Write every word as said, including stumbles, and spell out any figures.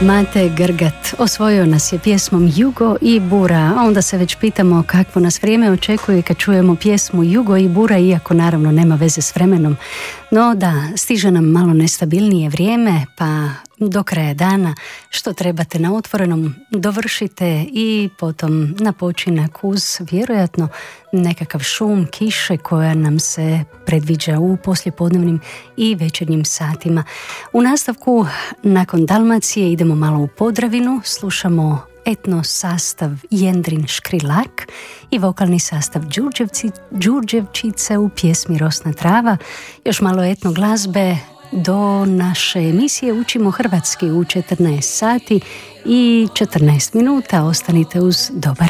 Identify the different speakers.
Speaker 1: Mate Grgat osvojio nas je pjesmom Jugo i Bura, a onda se već pitamo kakvo nas vrijeme očekuje kad čujemo pjesmu Jugo i Bura, iako naravno nema veze s vremenom. No da, stiže nam malo nestabilnije vrijeme, pa do kraja dana što trebate na otvorenom dovršite i potom na počinak uz vjerojatno nekakav šum kiše koja nam se predviđa u poslijepodnevnim i večernjim satima. U nastavku, nakon Dalmacije, idemo malo u Podravinu, slušamo etno sastav Jendrin Škrilak i vokalni sastav Đurđevci, Đurđevčice u pjesmi Rosna trava. Još malo etno glazbe do naše emisije Učimo hrvatski u četrnaest sati i četrnaest minuta. Ostanite uz dobar